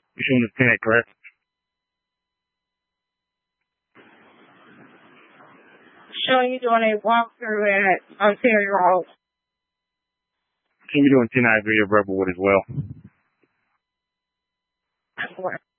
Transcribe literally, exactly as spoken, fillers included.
You're showing us ten eight, correct? Showing you doing a walkthrough at Ontario Road. Can we do a ten eight video of Rebelwood as well? That's what